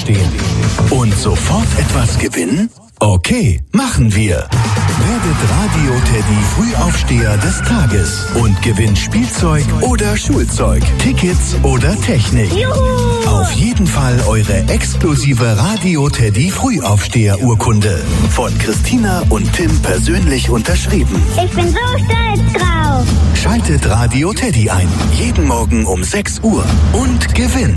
aufstehen. Und sofort etwas gewinnen? Okay, machen wir. Werdet Radio Teddy Frühaufsteher des Tages und gewinnt Spielzeug oder Schulzeug, Tickets oder Technik. Juhu! Auf jeden Fall eure exklusive Radio Teddy Frühaufsteher-Urkunde. Von Christina und Tim persönlich unterschrieben. Ich bin so stolz drauf. Schaltet Radio Teddy ein. Jeden Morgen um 6 Uhr und gewinnt.